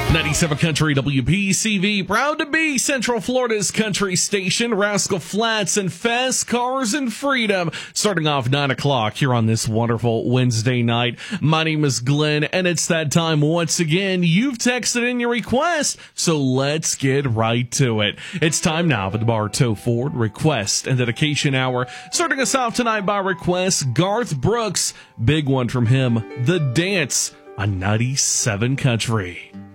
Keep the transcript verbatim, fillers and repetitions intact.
ninety-seven Country W P C V, proud to be Central Florida's country station. Rascal Flatts and Fast Cars and Freedom, starting off nine o'clock here on this wonderful Wednesday night. My name is Glenn, and it's that time once again. You've texted in your request, so let's get right to it. It's time now for the Bartow Ford Request and Dedication Hour. Starting us off tonight by request, Garth Brooks. Big one from him, The Dance on ninety-seven Country.